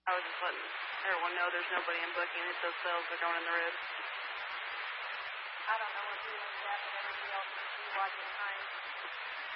I was just letting everyone know there's nobody in booking if those sales are going in the red. I don't know what dealing with that, but everybody else is watching time.